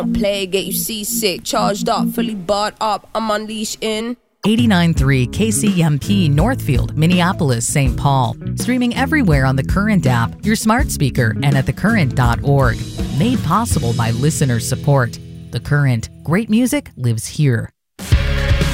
Play, get you seasick, charged up, fully barred up. I'm unleashed in 89.3 KCMP Northfield, Minneapolis, St. Paul. Streaming everywhere on the Current app, your smart speaker, and at thecurrent.org. Made possible by listener support. The Current. Great music lives here.